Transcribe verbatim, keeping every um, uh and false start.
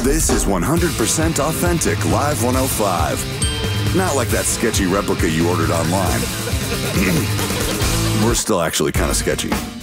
This is one hundred percent authentic Live one oh five. Not like that sketchy replica you ordered online. We're still actually kind of sketchy.